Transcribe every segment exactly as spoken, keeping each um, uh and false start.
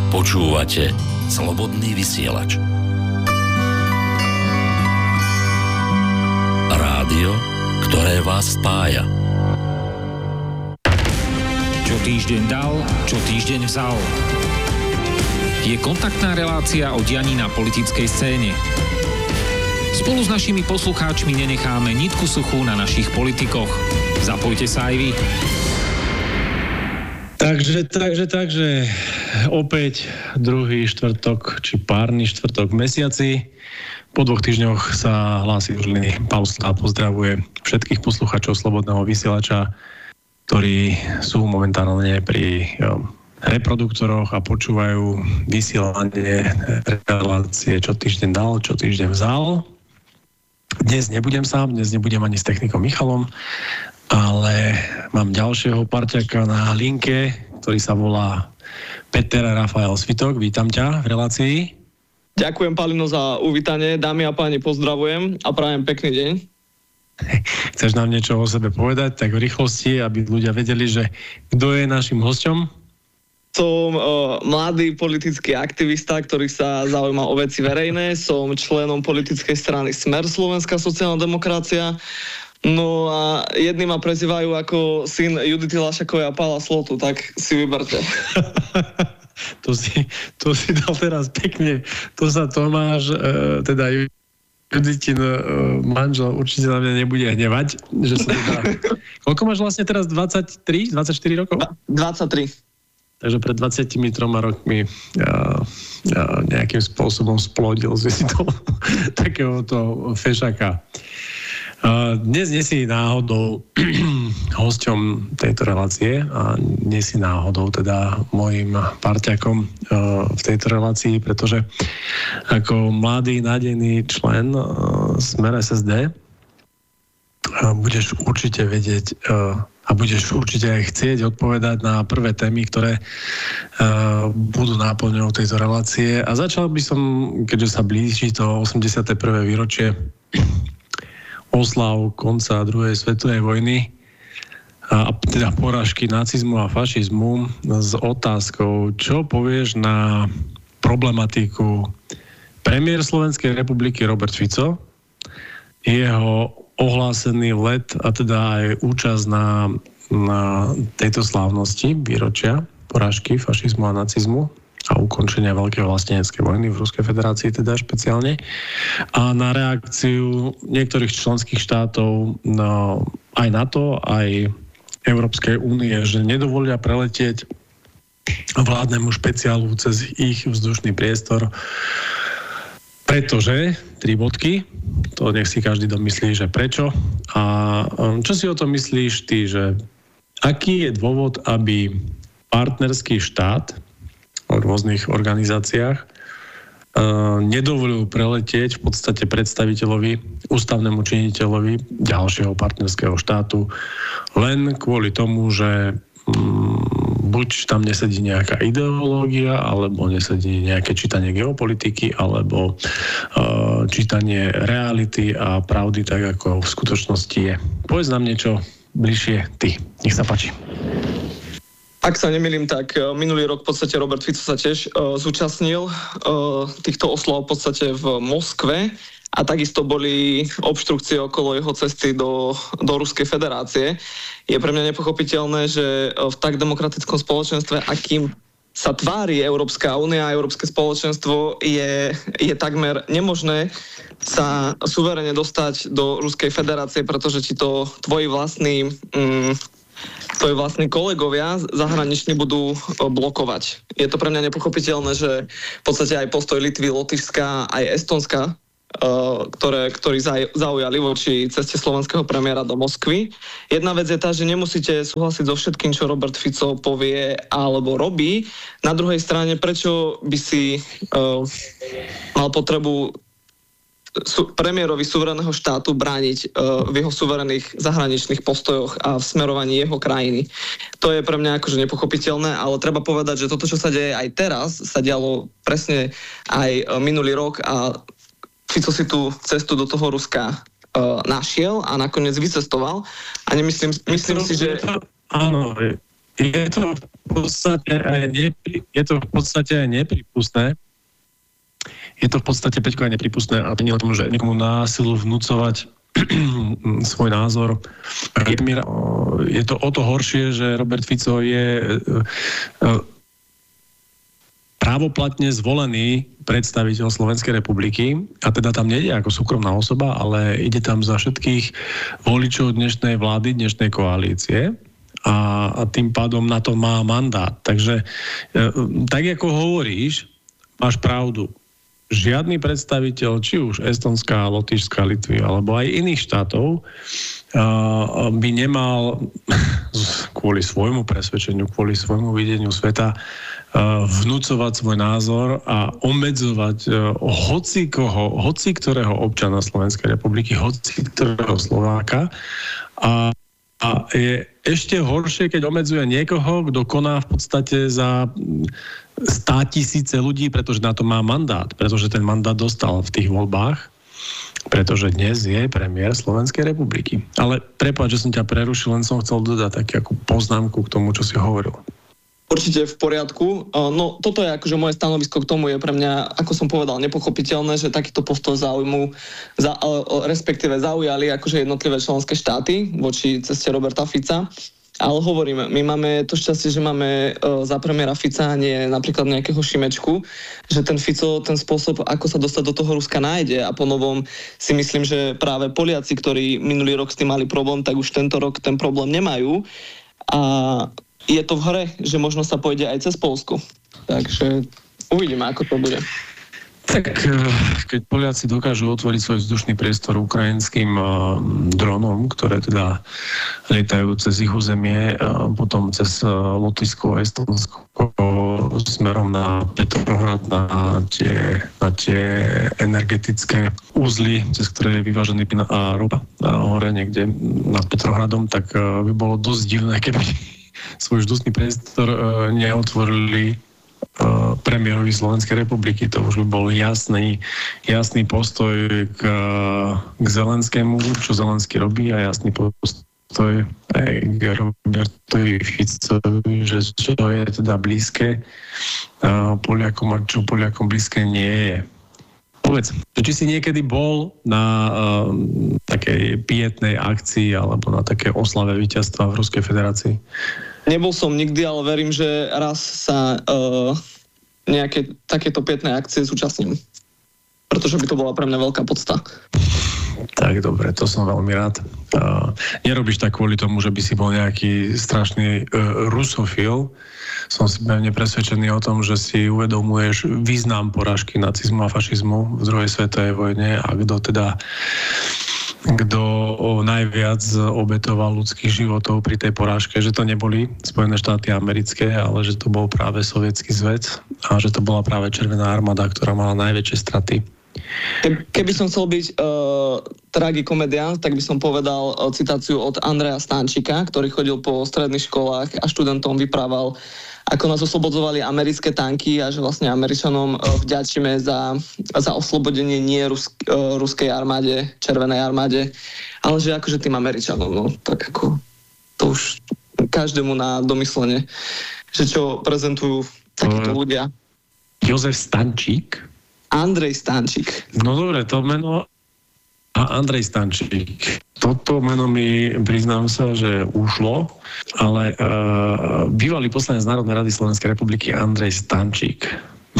Počúvate Slobodný vysielač. Rádio, ktoré vás spája. Čo týždeň dal, čo týždeň vzal. Je kontaktná relácia o dianí na politickej scéne. Spolu s našimi poslucháčmi nenecháme nitku suchú na našich politikoch. Zapojte sa aj vy. Takže, takže, takže, opäť druhý štvrtok, či párny štvrtok v mesiaci. Po dvoch týždňoch sa hlási Žiliny. Pavel Slá pozdravuje všetkých poslucháčov Slobodného vysielača, ktorí sú momentálne pri jo, reproduktoroch a počúvajú vysielanie relácie Čo týždeň dal, čo týždeň vzal. Dnes nebudem sám, dnes nebudem ani s technikom Michalom, ale mám ďalšieho parťaka na linke, ktorý sa volá Peter Rafael Svitok. Vítam ťa v relácii. Ďakujem, Palino, za uvítanie. Dámy a páni, pozdravujem a prajem pekný deň. Chceš nám niečo o sebe povedať, tak v rýchlosti, aby ľudia vedeli, že kto je našim hosťom? Som uh, mladý politický aktivista, ktorý sa zaujíma o veci verejné. Som členom politickej strany Smer Slovenská sociálna demokracia. No a jedni ma prezývajú ako syn Judity Lašakovej a Pála Slotu, tak si vyberte. to, si, to si dal teraz pekne. To sa Tomáš, uh, teda Juditin uh, manžel určite na mňa nebude hnevať. Že sa teda... Koľko máš vlastne teraz? dvadsaťtri? dvadsaťštyri rokov? dvadsaťtri. Takže pred dvadsiatimi troma rokmi ja, ja nejakým spôsobom splodil si to takéhoto fešaka. Dnes nie si náhodou hosťom tejto relácie a nie si náhodou teda mojím parťakom v tejto relácii, pretože ako mladý nádejný člen Smer es es dé budeš určite vedieť a budeš určite aj chcieť odpovedať na prvé témy, ktoré budú náplňou tejto relácie. A začal by som, keďže sa blíži to osemdesiate prvé výročie oslav konca druhej svetovej vojny a teda porážky nacizmu a fašizmu s otázkou, čo povieš na problematiku premiér Slovenskej republiky Robert Fico, jeho ohlásený let a teda aj účasť na, na tejto slávnosti výročia porážky fašizmu a nacizmu a ukončenia veľkej vlasteneckej vojny v Ruskej federácii teda špeciálne. A na reakciu niektorých členských štátov no, aj NATO, aj Európskej únie, že nedovolia preletieť vládnemu špeciálu cez ich vzdušný priestor, pretože, tri bodky, to nech si každý domyslí, že prečo. A čo si o tom myslíš ty, že aký je dôvod, aby partnerský štát v rôznych organizáciách uh, nedovolil preletieť v podstate predstaviteľovi, ústavnému činiteľovi ďalšieho partnerského štátu len kvôli tomu, že um, buď tam nesedí nejaká ideológia, alebo nesedí nejaké čítanie geopolitiky, alebo uh, čítanie reality a pravdy tak, ako v skutočnosti je. Povedz nám niečo bližšie ty. Nech sa páči. Ak sa nemýlim, tak minulý rok v podstate Robert Fico sa tiež uh, zúčastnil uh, týchto oslav v podstate v Moskve a takisto boli obštrukcie okolo jeho cesty do, do Ruskej federácie. Je pre mňa nepochopiteľné, že v tak demokratickom spoločenstve, akým sa tvári Európska únia a Európske spoločenstvo, je, je takmer nemožné sa suverene dostať do Ruskej federácie, pretože ti to tvoji vlastní... Um, tvoji vlastní kolegovia zahraniční budú blokovať. Je to pre mňa nepochopiteľné, že v podstate aj postoj Litvy, Lotyšska, aj Estonska, ktoré, ktorí zaujali voči ceste slovenského premiéra do Moskvy. Jedna vec je tá, že nemusíte súhlasiť so všetkým, čo Robert Fico povie alebo robí. Na druhej strane, prečo by si uh, mal potrebu Su, premiérovi suverénneho štátu brániť uh, v jeho suverénnych zahraničných postojoch a v smerovaní jeho krajiny. To je pre mňa akože nepochopiteľné, ale treba povedať, že toto, čo sa deje aj teraz, sa dialo presne aj uh, minulý rok a Fico si tú cestu do toho Ruska uh, našiel a nakoniec vycestoval. A nemyslím, myslím si, že... Áno, je to v podstate aj, nepri, je to v podstate aj nepripustné. Je to v podstate, Peťko, aj nepripustné a to nie o tom, že niekomu násilu vnúcovať svoj názor. Je to o to horšie, že Robert Fico je právoplatne zvolený predstaviteľ Slovenskej republiky a teda tam nejde ako súkromná osoba, ale ide tam za všetkých voličov dnešnej vlády, dnešnej koalície a, a tým pádom na to má mandát. Takže tak ako hovoríš, máš pravdu. Žiadny predstaviteľ, či už Estonska, Lotyšska, Litvy, alebo aj iných štátov by nemal kvôli svojmu presvedčeniu, kvôli svojmu videniu sveta vnúcovať svoj názor a obmedzovať hoci koho, hoci ktorého občana Slovenskej republiky, hoci ktorého Slováka. A A je ešte horšie, keď obmedzuje niekoho, kto koná v podstate za státisíce ľudí, pretože na to má mandát, pretože ten mandát dostal v tých voľbách, pretože dnes je premiér Slovenskej republiky. Ale prepáč, že som ťa prerušil, len som chcel dodať takú poznámku k tomu, čo si hovoril. Určite v poriadku. No toto je akože moje stanovisko k tomu je pre mňa, ako som povedal, nepochopiteľné, že takýto postoj záujmu, za, respektíve zaujali akože jednotlivé členské štáty voči ceste Roberta Fica. Ale hovorím, my máme to šťastie, že máme za premiéra Fica nie napríklad nejakého Šimečku, že ten Fico, ten spôsob, ako sa dostať do toho Ruska nájde a po novom si myslím, že práve Poliaci, ktorí minulý rok s tým mali problém, tak už tento rok ten problém nemajú. A je to v hre, že možno sa pôjde aj cez Poľsko. Takže uvidíme, ako to bude. Tak keď Poliaci dokážu otvoriť svoj vzdušný priestor ukrajinským uh, dronom, ktoré teda lietajú cez ich územie, uh, potom cez uh, Lotyšsko a Estonsko smerom na Petrohrad, na tie, na tie energetické úzly, cez ktoré je vyvážený plyn a ropa a hore niekde nad Petrohradom, tak uh, by bolo dosť divné, keby svoj vzdušný priestor uh, neotvorili uh, premiérovi Slovenskej republiky. To už by bol jasný, jasný postoj k, k Zelenskému, čo Zelenský robí a jasný postoj aj k Robertovi Ficovi, že čo je teda blízke uh, Poliakom a čo Poliakom blízke nie je. Povedz, či si niekedy bol na uh, takej pietnej akcii alebo na také oslave víťazstva v Ruskej federácii? Nebol som nikdy, ale verím, že raz sa uh, nejaké takéto pietné akcie zúčastním. Pretože by to bola pre mňa veľká podsta. Tak dobre, to som veľmi rád. Uh, nerobíš tak kvôli tomu, že by si bol nejaký strašný uh, rusofil. Som si pevne presvedčený o tom, že si uvedomuješ význam porážky nacizmu a fašizmu v druhej svetovej vojne a kto teda kto najviac obetoval ľudských životov pri tej porážke, že to neboli Spojené štáty americké, ale že to bol práve Sovietsky zväz a že to bola práve Červená armáda, ktorá mala najväčšie straty. Keby som chcel byť uh, tragikomediant, tak by som povedal uh, citáciu od Andreja Stančíka, ktorý chodil po stredných školách a študentom vyprával, ako nás oslobodzovali americké tanky a že vlastne Američanom uh, vďačíme za, za oslobodenie nie rusk, uh, ruskej armáde, Červenej armáde, ale že akože tým Američanom, no tak ako to už každému na domyslenie, že čo prezentujú takíto ľudia. Jozef Stančík? Andrej Stančík. No dobre, to meno a Andrej Stančík. Toto meno mi, priznám sa, že ušlo, ale uh, bývalý poslanec Národnej rady Slovenskej republiky Andrej Stančík.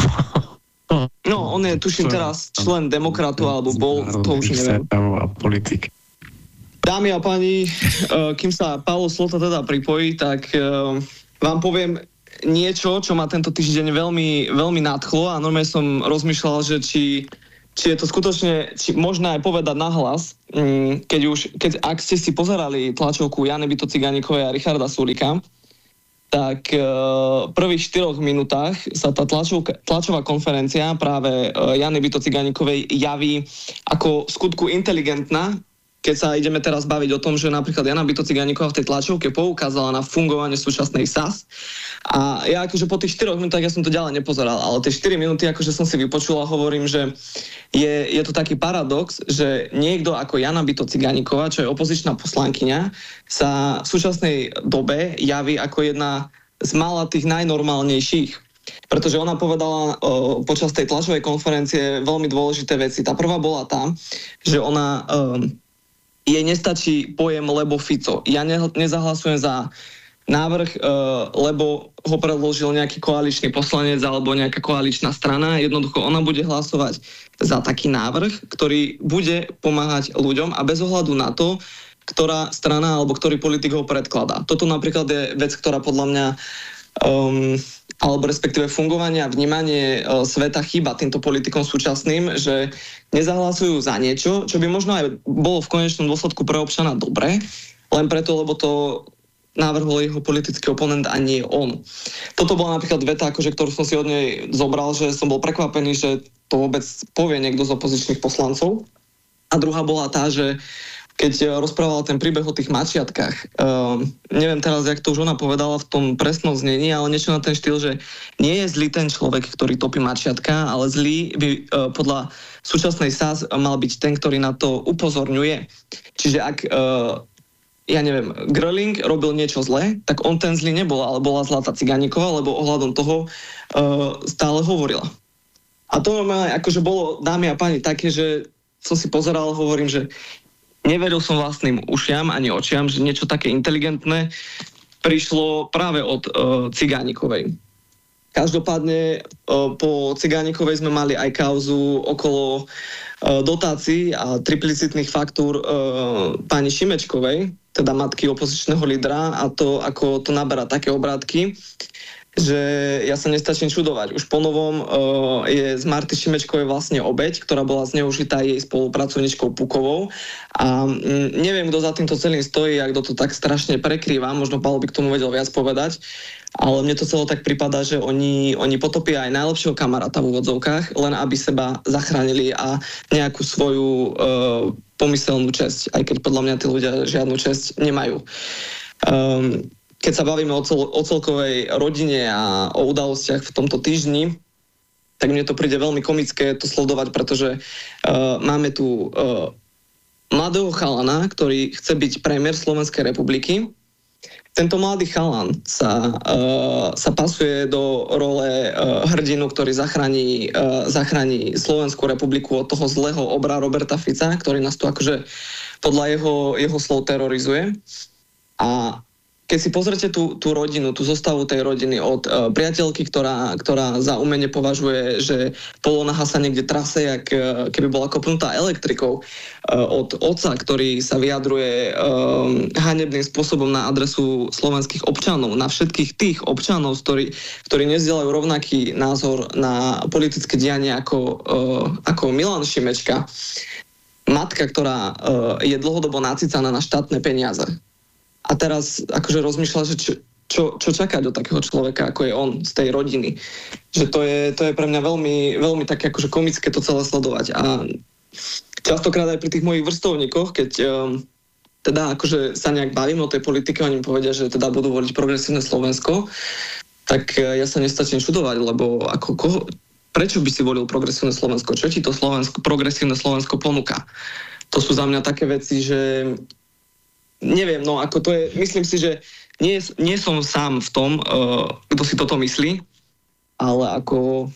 No, on je, tuším, teraz člen demokratov, alebo bol, to už neviem. A politik. Dámy a páni, uh, kým sa Paolo Slota teda pripojí, tak uh, vám poviem niečo, čo ma tento týždeň veľmi, veľmi nadchlo a normálne som rozmýšľal, že či, či je to skutočne, či možno aj povedať nahlas, keď už, keď, ak ste si pozerali tlačovku Jany Byto Cigánikovej a Richarda Sulíka, tak v prvých štyroch minútach sa tá tlačovka, tlačová konferencia práve Jany Byto Cigánikovej javí ako v skutku inteligentná keď sa ideme teraz baviť o tom, že napríklad Jana Byto Cigániková v tej tlačovke poukázala na fungovanie súčasnej es a es. A ja akože po tých štyroch minútach, ja som to ďalej nepozeral, ale tie štyri minúty akože som si vypočul a hovorím, že je, je to taký paradox, že niekto ako Jana Byto Cigániková, čo je opozičná poslankyňa, sa v súčasnej dobe javí ako jedna z mála tých najnormálnejších. Pretože ona povedala o, počas tej tlačovej konferencie veľmi dôležité veci. Tá prvá bola tá, že ona... Um, jej nestačí pojem lebo Fico. Ja ne, nezahlasujem za návrh, e, lebo ho predložil nejaký koaličný poslanec alebo nejaká koaličná strana. Jednoducho ona bude hlasovať za taký návrh, ktorý bude pomáhať ľuďom a bez ohľadu na to, ktorá strana alebo ktorý politik ho predkladá. Toto napríklad je vec, ktorá podľa mňa um, alebo respektíve fungovanie a vnímanie uh, sveta chýba týmto politikom súčasným, že nezahlasujú za niečo, čo by možno aj bolo v konečnom dôsledku pre občana dobre, len preto, lebo to navrhol jeho politický oponent a nie on. Toto bola napríklad veta, akože, ktorú som si od nej zobral, že som bol prekvapený, že to vôbec povie niekto z opozičných poslancov. A druhá bola tá, že keď rozprávala ten príbeh o tých mačiatkách. Uh, neviem teraz, jak to už ona povedala v tom presnom znení, ale niečo na ten štýl, že nie je zlý ten človek, ktorý topí mačiatka, ale zlý by uh, podľa súčasnej es a es mal byť ten, ktorý na to upozorňuje. Čiže ak, uh, ja neviem, Gröling robil niečo zlé, tak on ten zlý nebol, ale bola zlá tá Cigániková, lebo ohľadom toho uh, stále hovorila. A to normálne akože bolo, dámy a páni, také, že som si pozeral, hovorím, že neveril som vlastným ušiam ani očiam, že niečo také inteligentné prišlo práve od uh, Cigánikovej. Každopádne uh, po Cigánikovej sme mali aj kauzu okolo uh, dotácií a triplicitných faktúr uh, pani Šimečkovej, teda matky opozičného lídra, a to, ako to naberá také obrátky, že ja sa nestačím čudovať. Už po novom uh, je z Marty Šimečkovej vlastne obeť, ktorá bola zneužitá jej spolupracovničkou Pukovou. A mm, neviem, kto za týmto celým stojí a kto to tak strašne prekrýva. Možno Paolo by k tomu vedel viac povedať. Ale mne to celé tak pripadá, že oni, oni potopia aj najlepšieho kamaráta v úvodzovkách, len aby seba zachránili a nejakú svoju uh, pomyselnú česť. Aj keď podľa mňa tí ľudia žiadnu česť nemajú. Um, Keď sa bavíme o, cel- o celkovej rodine a o udalostiach v tomto týždni, tak mne to príde veľmi komické to sledovať, pretože uh, máme tu uh, mladého chalana, ktorý chce byť premiér Slovenskej republiky. Tento mladý chalan sa, uh, sa pasuje do role uh, hrdinu, ktorý zachráni, uh, zachráni Slovenskú republiku od toho zlého obra Roberta Fica, ktorý nás tu akože podľa jeho, jeho slov terorizuje. A keď si pozrite tú, tú rodinu, tú zostavu tej rodiny od uh, priateľky, ktorá, ktorá za umenie považuje, že polonaha sa niekde trase, jak uh, keby bola kopnutá elektrikou, uh, od otca, ktorý sa vyjadruje um, hanebným spôsobom na adresu slovenských občanov, na všetkých tých občanov, ktorí, ktorí nezdielajú rovnaký názor na politické dianie ako, uh, ako Milan Šimečka. Matka, ktorá uh, je dlhodobo nacicaná na štátne peniaze. A teraz akože rozmýšľa, že čo, čo, čo čakať od takého človeka, ako je on, z tej rodiny. Že to je, to je pre mňa veľmi, veľmi také akože komické to celé sledovať. A častokrát aj pri tých mojich vrstovníkoch, keď um, teda akože sa nejak bavím o tej politike, oni mi povedia, že teda budú voliť progresívne Slovensko, tak uh, ja sa nestačím čudovať, lebo ako koho, prečo by si volil progresívne Slovensko? Čo ti to Slovensko, progresívne Slovensko ponúka? To sú za mňa také veci, že neviem, no ako to je, myslím si, že nie, nie som sám v tom, uh, kto si toto myslí, ale ako,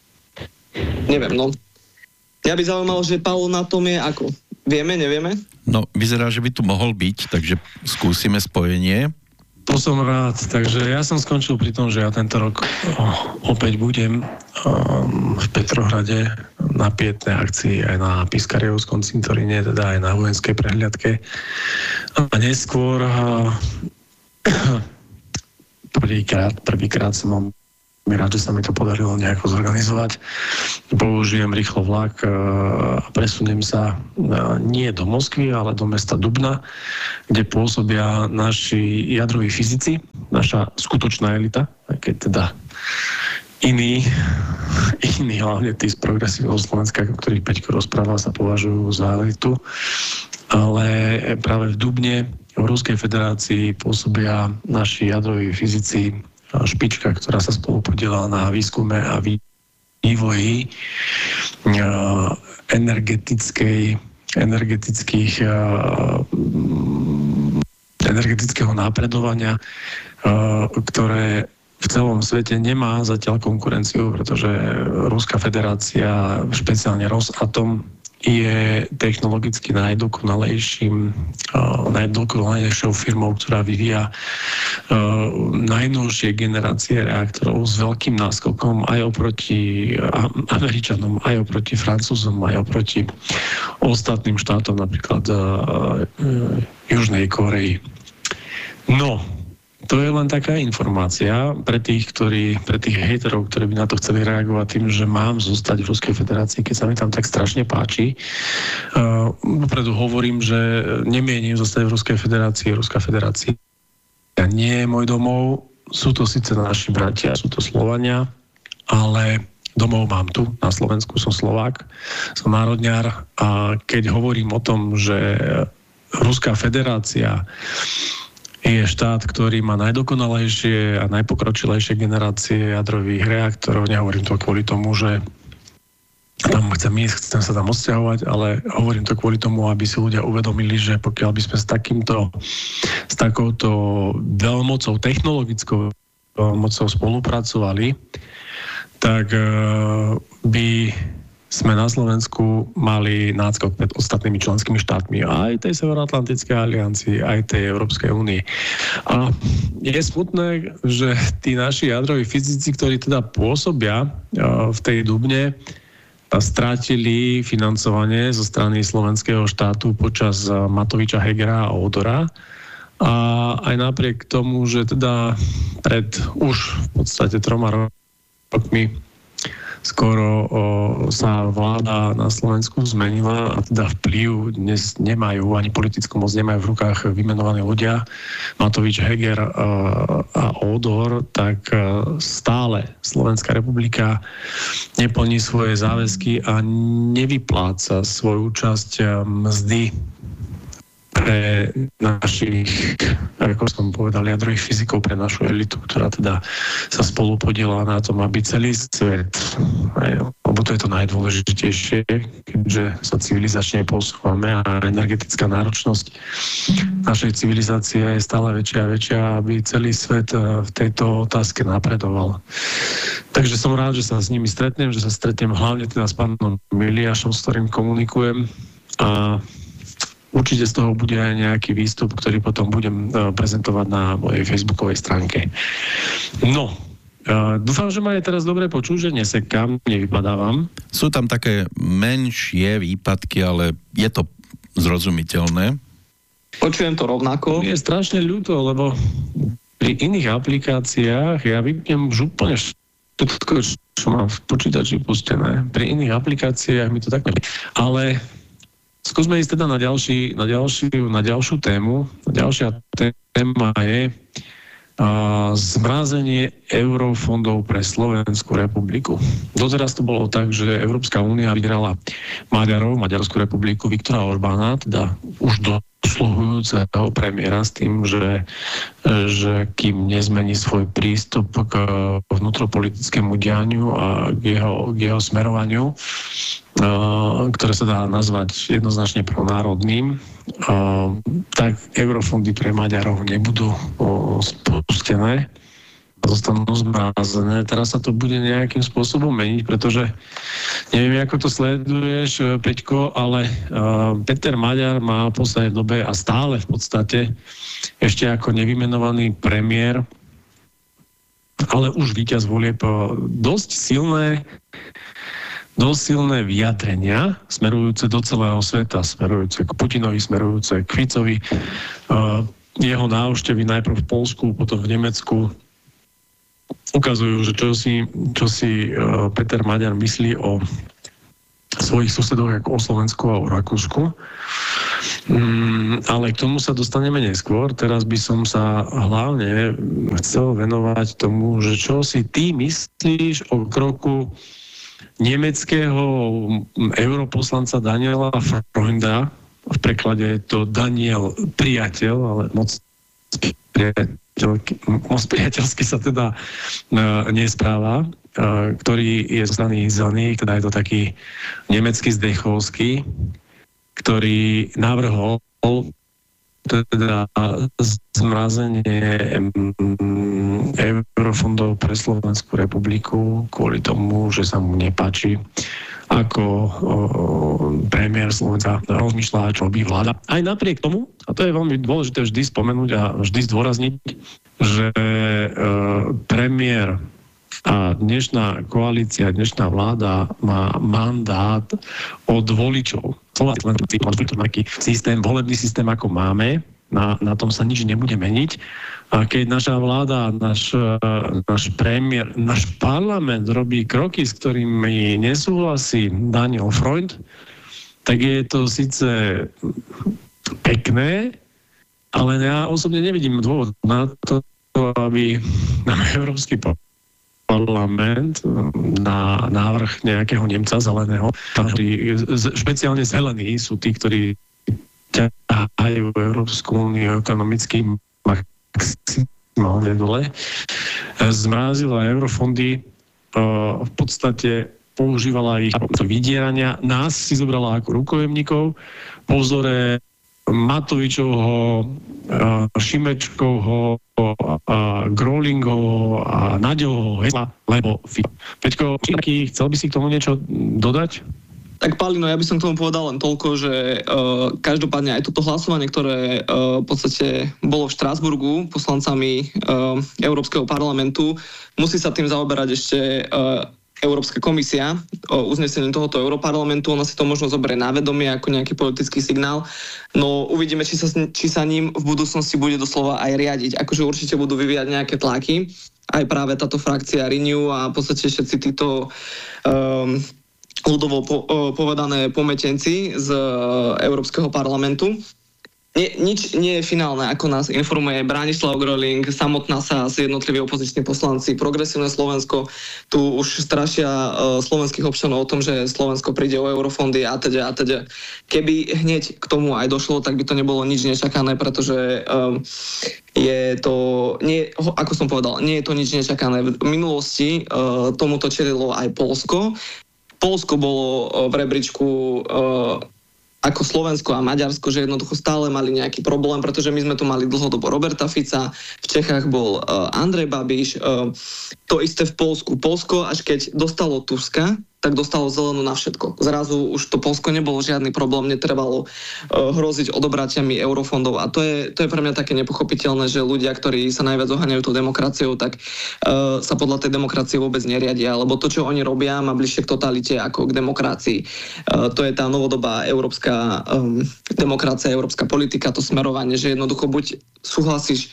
neviem, no. Mňa by zaujímalo, že Paolo na tom je ako. Vieme, nevieme? No, vyzerá, že by tu mohol byť, takže skúsime spojenie. To som rád, takže ja som skončil pri tom, že ja tento rok oh, opäť budem um, v Petrohrade na pietnej akcii aj na Piskarievskom cintoríne, teda aj na vojenskej prehliadke. A neskôr uh, prvýkrát, prvýkrát som mám rád, že sa mi to podarilo nejako zorganizovať. Použijem rýchlo vlak a presuniem sa nie do Moskvy, ale do mesta Dubna, kde pôsobia naši jadroví fyzici, naša skutočná elita, aj keď teda iní, iní hlavne tí z progresívneho Slovenska, o ktorých Peťko rozprával, sa považujú za elitu. ale práve v Dubne v Ruskej federácii pôsobia naši jadroví fyzici, špička, ktorá sa spolu podielala na výskume a vývoji energetickej, energetických, energetického napredovania, ktoré v celom svete nemá zatiaľ konkurenciu, pretože Ruská federácia, špeciálne Rosatom, je technologicky najdokonalejším, uh, najdokonalejšou firmou, ktorá vyvíja uh, najnovšie generácie reaktorov s veľkým náskokom aj oproti uh, Američanom, aj oproti Francúzom, aj oproti ostatným štátom, napríklad uh, uh, Južnej Koreji. No, to je len taká informácia pre tých, ktorí, pre tých hejterov, ktorí by na to chceli reagovať tým, že mám zostať v Ruskej federácii, keď sa mi tam tak strašne páči. Uh, preto hovorím, že nemienim zostať v Ruskej federácii. Ruská federácia nie je môj domov. Sú to síce naši bratia, sú to Slovania, ale domov mám tu, na Slovensku, som Slovák, som národňar a keď hovorím o tom, že Ruská federácia je štát, ktorý má najdokonalejšie a najpokročilejšie generácie jadrových reaktorov. Nehovorím to kvôli tomu, že tam chcem ísť, chcem sa tam odsťahovať, ale hovorím to kvôli tomu, aby si ľudia uvedomili, že pokiaľ by sme s takýmto, s takouto veľmocou, technologickou veľmocou spolupracovali, tak by sme na Slovensku mali náskok pred ostatnými členskými štátmi aj tej Severoatlantickej aliancii, aj tej Európskej únie. A je smutné, že tí naši jadroví fyzici, ktorí teda pôsobia v tej Dubne, strátili financovanie zo strany slovenského štátu počas Matoviča, Hegera a Ódora. A aj napriek tomu, že teda pred už v podstate troma rokmi skoro o, sa vláda na Slovensku zmenila a teda vplyv dnes nemajú, ani politickú moc nemajú v rukách vymenovaní ľudia, Matovič, Heger a, a Ódor, tak stále Slovenská republika neplní svoje záväzky a nevypláca svoju časť mzdy pre našich, ako som povedal, jadrových fyzikov, pre našu elitu, ktorá teda sa spolu podielala na tom, aby celý svet, lebo to je to najdôležitejšie, keďže sa civilizačne posúvame a energetická náročnosť našej civilizácie je stále väčšia a väčšia, aby celý svet v tejto otázke napredoval. Takže som rád, že sa s nimi stretnem, že sa stretnem hlavne teda s pánom Miliášom, s ktorým komunikujem a určite z toho bude aj nejaký výstup, ktorý potom budem prezentovať na mojej facebookovej stránke. No, dúfam, že ma je teraz dobre počuť, že nesekám, nevypadávam. Sú tam také menšie výpadky, ale je to zrozumiteľné. Počujem to rovnako. Je strašne ľúto, lebo pri iných aplikáciách ja vypnem už úplne všetko, čo mám v počítači pustené. Pri iných aplikáciách mi to tak nevie. Ale skúsme ísť teda na, ďalší, na, ďalšiu, na ďalšiu tému. Ďalšia téma je a, zmrazenie eurofondov pre Slovenskú republiku. Doteraz to bolo tak, že Európska únia vybrala Maďarov, Maďarskú republiku, Viktora Orbána, teda už dosluhujúceho premiéra s tým, že, že kým nezmení svoj prístup k vnútropolitickému dianiu a k jeho, k jeho smerovaniu, ktoré sa dá nazvať jednoznačne pronárodným, tak eurofondy pre Maďarov nebudú spustené a zostanú zmrazené. Teraz sa to bude nejakým spôsobom meniť, pretože neviem, ako to sleduješ, Peťko, ale Peter Maďar má v poslednej dobe a stále v podstate ešte ako nevymenovaný premiér, ale už víťaz volieb, dosť silné dosť silné vyjadrenia, smerujúce do celého sveta, smerujúce k Putinovi, smerujúce k Ficovi. Uh, jeho návštevy najprv v Poľsku, potom v Nemecku ukazujú, že čo si, čo si uh, Peter Maďar myslí o svojich susedoch, ako o Slovensku a o Rakúsku. Um, ale k tomu sa dostaneme neskôr. Teraz by som sa hlavne chcel venovať tomu, že čo si ty myslíš o kroku nemeckého europoslanca Daniela Freunda v preklade je to Daniel Priateľ, ale moc priateľky, moc priateľsky sa teda uh, nespráva, uh, ktorý je zo strany zelených, teda je to taký nemecký Zdechovský, ktorý navrhol teda zmrazenie eurofondov pre Slovenskú republiku kvôli tomu, že sa mu nepáči, ako o, premiér Slovenska rozmýšľa, čo robí vláda. Aj napriek tomu, a to je veľmi dôležité vždy spomenúť a vždy zdôrazniť, že e, premiér a dnešná koalícia, dnešná vláda má mandát od voličov. Slováci len taký systém, volebný systém, ako máme, na, na tom sa nič nebude meniť. A keď naša vláda, náš, náš premiér, náš parlament robí kroky, s ktorými nesúhlasí Daniel Freund, tak je to síce pekné, ale ja osobne nevidím dôvod na to, aby nám Európsky parlament na návrh nejakého Nemca zeleného, ktorí špeciálne zelení sú tí, ktorí ťahajú Európsku úniu ekonomicky maximálne dole, zmrazila eurofondy, v podstate používala ich vydierania, nás si zobrala ako rukojemníkov, po vzore Matovičovho, Šimečkovho, Grolingovho a Naďovho hesla, lebo Peťko, chcel by si k tomu niečo dodať? Tak Palino, ja by som k tomu povedal len toľko, že uh, každopádne aj toto hlasovanie, ktoré uh, v podstate bolo v Štrasburgu poslancami uh, Európskeho parlamentu, musí sa tým zaoberať ešte uh, Európska komisia o uznesení tohoto Európarlamentu. Ona si to možno zoberie na vedomie ako nejaký politický signál, no uvidíme, či sa, či sa ním v budúcnosti bude doslova aj riadiť. Akože určite budú vyvíjať nejaké tlaky, aj práve táto frakcia Renew a v podstate všetci títo um, ľudovo po, povedané pometenci z Európskeho parlamentu. Nie, nič nie je finálne, ako nás informuje Branislav Groling, samotná sa z jednotliví opoziční poslanci, Progresívne Slovensko, tu už strašia uh, slovenských občanov o tom, že Slovensko príde o eurofondy a teda a teda. Keby hneď k tomu aj došlo, tak by to nebolo nič nečakané, pretože um, je to, nie, ako som povedal, nie je to nič nečakané. V minulosti uh, tomuto čelilo aj Poľsko. Poľsko bolo v rebríčku uh, ako Slovensko a Maďarsko, že jednoducho stále mali nejaký problém, pretože my sme tu mali dlhodobo Roberta Fica, v Čechách bol uh, Andrej Babiš, uh, to isté v Poľsku. Poľsko, až keď dostalo Tuska, tak dostalo zelenú na všetko. Zrazu už to Poľsko nebolo žiadny problém, netrebalo uh, hroziť odobratiami eurofondov a to je, to je pre mňa také nepochopiteľné, že ľudia, ktorí sa najviac oháňajú tú demokraciou, tak uh, sa podľa tej demokracie vôbec neriadia, lebo to, čo oni robia, má bližšie k totalite ako k demokracii. Uh, to je tá novodobá európska um, demokracia, európska politika, to smerovanie, že jednoducho buď súhlasíš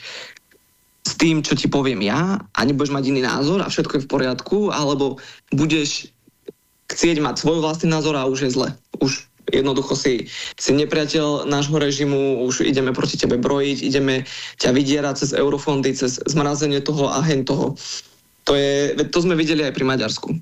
s tým, čo ti poviem ja a nebudeš mať iný názor a všetko je v poriadku, alebo budeš chcieť mať svoj vlastný názor a už je zle. Už jednoducho si, si nepriateľ nášho režimu, už ideme proti tebe brojiť, ideme ťa vydierať cez eurofondy, cez zmrazenie toho a hen toho. To, je, to sme videli aj pri Maďarsku.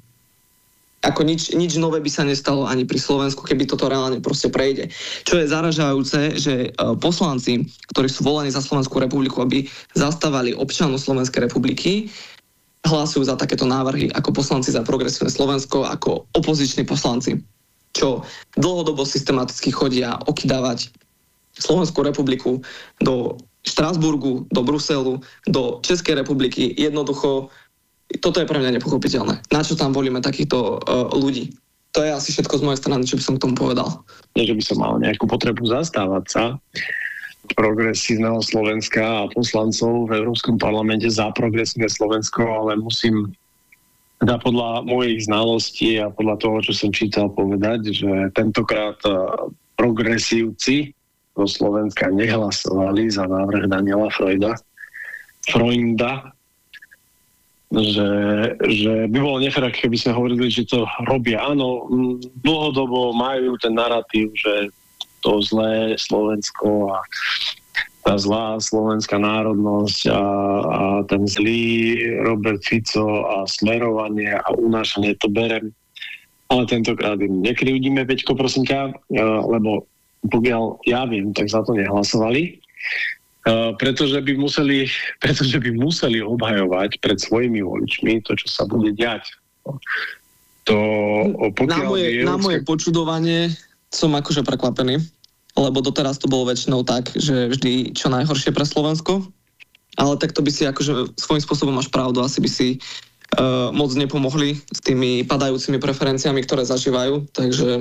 Ako nič, nič nové by sa nestalo ani pri Slovensku, keby toto reálne proste prejde. Čo je zaražajúce, že poslanci, ktorí sú volení za Slovenskú republiku, aby zastávali občanov Slovenskej republiky, hlasujú za takéto návrhy ako poslanci za Progresívne Slovensko, ako opoziční poslanci, čo dlhodobo systematicky chodia okydávať Slovenskú republiku do Štrasburgu, do Bruselu, do Českej republiky. Jednoducho, toto je pre mňa nepochopiteľné. Na čo tam volíme takýchto uh, ľudí? To je asi všetko z mojej strany, čo by som k tomu povedal. Nie, že by som mal nejakú potrebu zastávať sa Progresívneho Slovenska a poslancov v Európskom parlamente za Progresívne Slovensko, ale musím teda podľa mojich znalostí a podľa toho, čo som čítal, povedať, že tentokrát progresívci zo Slovenska nehlasovali za návrh Daniela Freuda, Freunda, že, že by bolo nefér, keby sme hovorili, že to robia. Áno, dlhodobo majú ten narratív, že to zlé Slovensko a tá zlá slovenská národnosť a, a ten zlý Robert Fico a smerovanie a unášanie, to berem. Ale tentokrát im nekrivdíme, Peťko, prosím ťa, lebo pokiaľ ja viem, tak za to nehlasovali, uh, pretože by museli, pretože by museli obhajovať pred svojimi voličmi to, čo sa bude diať. To, na moje, Európske... na moje počudovanie som akože prekvapený, lebo doteraz to bolo väčšinou tak, že vždy čo najhoršie pre Slovensko, ale takto by si akože svojím spôsobom máš pravdu, asi by si uh, moc nepomohli s tými padajúcimi preferenciami, ktoré zažívajú, takže...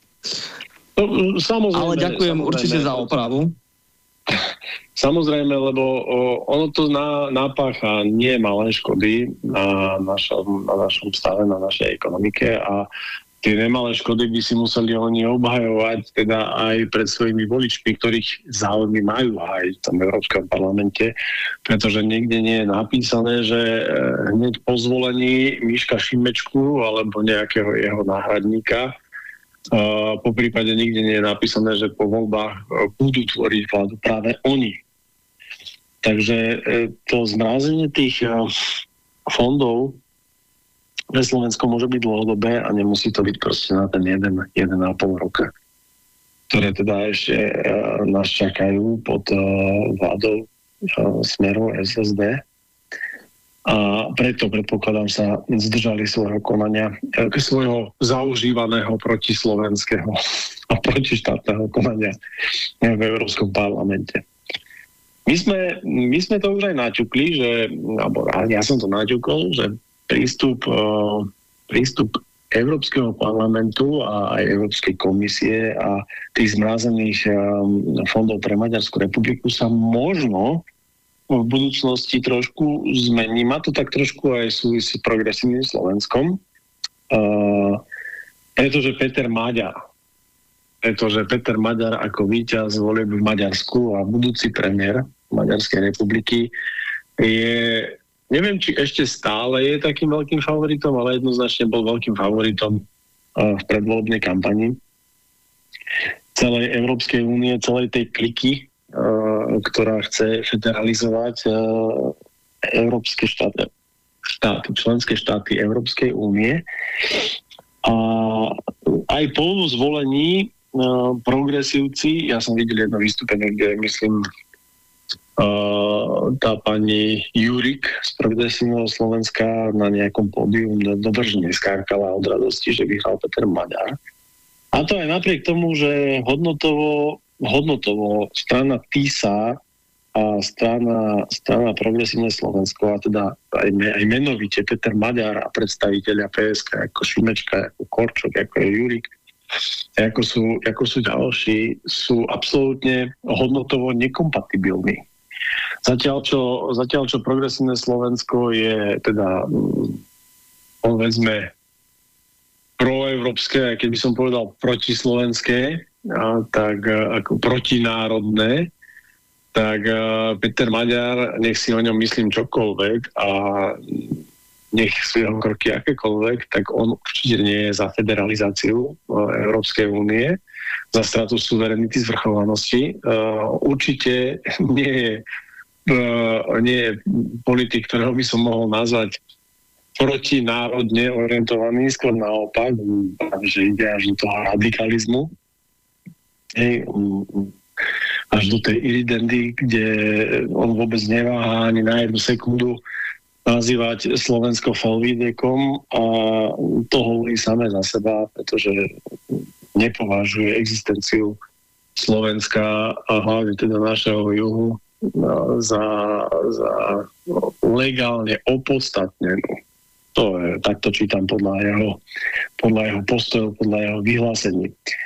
No, samozrejme, ale ďakujem samozrejme, určite za opravu. Samozrejme, lebo o, ono to na, napácha nie malé škody na našom, na našom stave, na našej ekonomike a tie nemalé škody by si museli oni obhajovať teda aj pred svojimi voličmi, ktorých záujmy majú aj v tom Európskom parlamente, pretože niekde nie je napísané, že hneď po zvolení Miška Šimečku alebo nejakého jeho náhradníka, Uh, po prípade nikde nie je napísané, že po voľbách uh, budú tvoriť vládu práve oni. Takže uh, to zmrazenie tých uh, fondov pre Slovensko môže byť dlhodobé a nemusí to byť proste na ten jeden, jeden a pol roka, ktoré teda ešte uh, nás čakajú pod uh, vládou uh, Smeru es es dé. A preto, predpokladám, sa zdržali svojho konania, svojho zaužívaného protislovenského a protištátneho konania v Európskom parlamente. My sme, my sme to už aj naťukli, že, alebo ja som to naťukol, že prístup, prístup Európskeho parlamentu a aj Európskej komisie a tých zmrazených fondov pre Maďarskú republiku sa možno v budúcnosti trošku zmení. Má to tak trošku aj súvisí s progresívnym Slovenskom, uh, pretože Peter Maďar, pretože Peter Maďar ako víťaz volieb v Maďarsku a budúci premiér Maďarskej republiky je, neviem, či ešte stále je takým veľkým favoritom, ale jednoznačne bol veľkým favoritom uh, v predvolebnej kampani celej Európskej únie, celej tej kliky, ktorá chce federalizovať európske štáty, štáty, členské štáty Európskej únie. A aj po zvolení progresívci, ja som videl jedno vystúpenie, kde myslím tá pani Jurik z Progresívneho Slovenska na nejakom pódiu dobržne skárkala od radosti, že vyhral Peter Maďar. A to aj napriek tomu, že hodnotovo hodnotovo strana té í es á a strana, strana Progresívne Slovensko, a teda aj, aj menovite Peter Maďar a predstaviteľia pé es ká ako Šimečka, ako Korčok, ako je Jurik, ako sú, ako sú ďalší, sú absolútne hodnotovo nekompatibilní. Zatiaľ čo, zatiaľ, čo Progresívne Slovensko je teda, povedzme, proeurópske, keď by som povedal protislovenské, a, tak ako protinárodné, tak a, Peter Maďar, nech si o ňom myslím čokoľvek a nech sú jeho kroky akékoľvek, tak on určite nie je za federalizáciu Európskej únie, za stratu suverenity, zvrchovanosti. Určite nie je, nie je politik, ktorého by som mohol nazvať protinárodne orientovaný, skôr naopak, že ide až do toho radikalizmu. Hej, až do tej iridendy, kde on vôbec neváha ani na jednu sekundu nazývať Slovensko felvidiekom a to hovorí samé za seba, pretože nepovažuje existenciu Slovenska a hlavne teda našeho juhu za, za legálne opodstatnenú. To je, takto čítam podľa jeho, podľa jeho postojov, podľa jeho vyhlásení.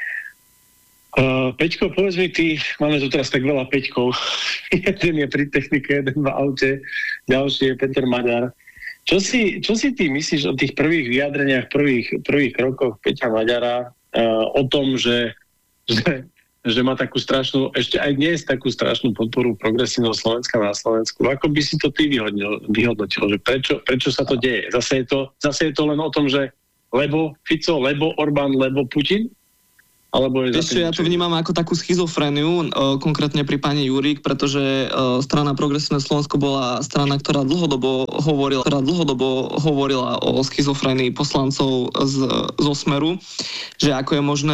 Uh, Peťko, povedz mi ty, máme tu teraz tak veľa Peťkov, jeden je pri technike, jeden v aute, ďalší je Peter Maďar. Čo si, čo si ty myslíš o tých prvých vyjadreniach, prvých, prvých krokoch Peťa Maďara uh, o tom, že, že, že má takú strašnú, ešte aj dnes takú strašnú podporu Progresívneho Slovenska na Slovensku? Ako by si to ty vyhodnil, vyhodnotil, že prečo, prečo sa to deje? Zase je to, zase je to len o tom, že lebo Fico, lebo Orbán, lebo Putin? Alebo je Ešte ja to vnímam ako takú schizofréniu, konkrétne pri pani Jurík, pretože strana Progresívne Slovensko bola strana, ktorá dlhodobo hovorila, ktorá dlhodobo hovorila o schizofrénii poslancov z, zo Smeru, že ako je možné